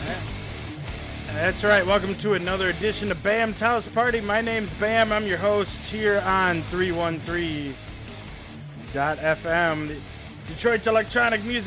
That's right. Welcome to another edition of Bam's House Party. My name's Bam. I'm your host here on 313.FM, Detroit's electronic music